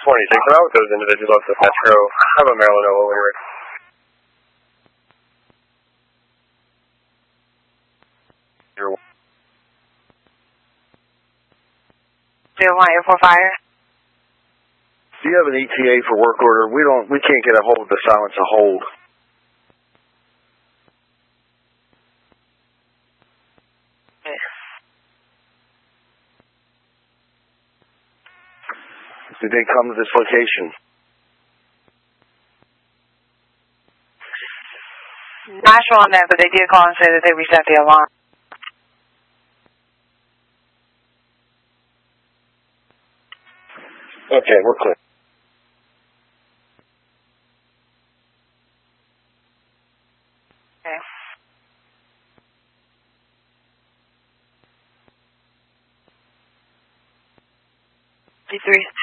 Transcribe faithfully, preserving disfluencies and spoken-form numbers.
twenty-six, and out with those individuals up to Metro. How about Maryland Oval when you're ready? zero one eight four fire. Do you have an E T A for work order? We don't. We can't get a hold of the silence a hold. Okay. Did they come to this location? Not sure on that, but they did call and say that they reset the alarm. Okay, we're clear. Okay. D three.